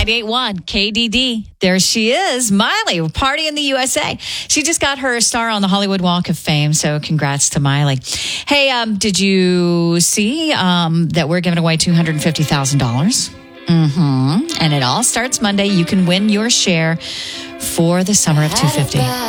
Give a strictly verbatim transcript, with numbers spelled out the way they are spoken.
eight one K D D. There she is, Miley, party in the U S A. She just got her star on the Hollywood Walk of Fame, so congrats to Miley. Hey, um, did you see um, that we're giving away two hundred fifty thousand dollars? Mm-hmm. And it all starts Monday. You can win your share for the summer of two hundred fifty.